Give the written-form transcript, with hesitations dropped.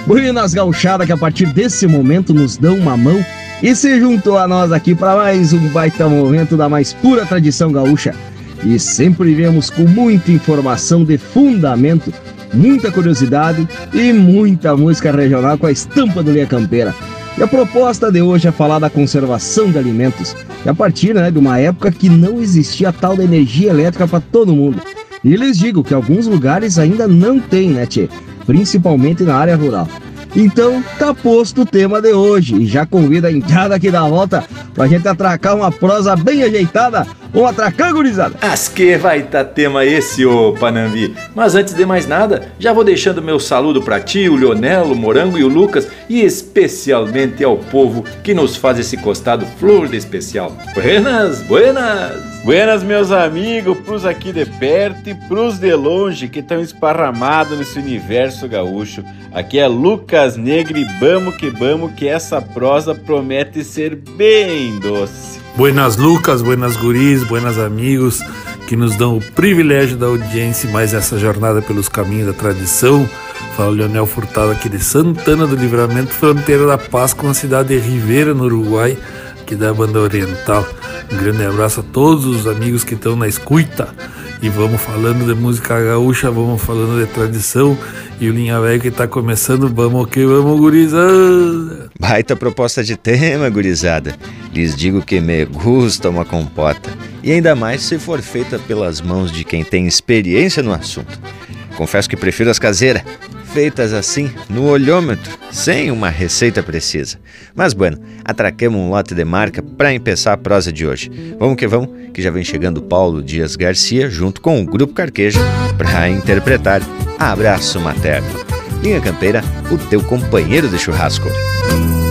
Buenas gauchada que a partir desse momento nos dão uma mão e se juntou a nós aqui para mais um baita momento da mais pura tradição gaúcha. E sempre viemos com muita informação de fundamento, muita curiosidade e muita música regional com a estampa do Linha Campeira. E a proposta de hoje é falar da conservação de alimentos, e a partir de uma época que não existia tal da energia elétrica para todo mundo. E lhes digo que alguns lugares ainda não tem, né, tchê? Principalmente na área rural. Então, tá posto o tema de hoje, e já convido a entrada aqui da volta pra gente atracar uma prosa bem ajeitada. Vamos atracar, gurizada? As que vai tá tema esse, ô Panambi. Mas antes de mais nada, já vou deixando meu saludo pra ti, o Leonel, o Morango e o Lucas, e especialmente ao povo que nos faz esse costado flor de especial. Buenas, buenas! Buenas, meus amigos, pros aqui de perto e pros de longe que estão esparramados nesse universo gaúcho. Aqui é Lucas Negro e vamos que essa prosa promete ser bem doce. Buenas Lucas, buenas guris, buenas amigos que nos dão o privilégio da audiência e mais essa jornada pelos caminhos da tradição. Fala Leonel Furtado aqui de Santana do Livramento, fronteira da Paz com a cidade de Rivera, no Uruguai, aqui da banda oriental. Um grande abraço a todos os amigos que estão na escuta. E vamos falando de música gaúcha, vamos falando de tradição. E o Linha Velha que tá começando, vamos que vamos, gurizada. Baita proposta de tema, gurizada. Lhes digo que me gusta uma compota. E ainda mais se for feita pelas mãos de quem tem experiência no assunto. Confesso que prefiro as caseiras, feitas assim, no olhômetro, sem uma receita precisa. Mas bueno, atraquemos um lote de marca para empeçar a prosa de hoje. Vamos, que já vem chegando Paulo Dias Garcia junto com o Grupo Carqueja para interpretar Abraço Materno. Linha Campeira, o teu companheiro de churrasco.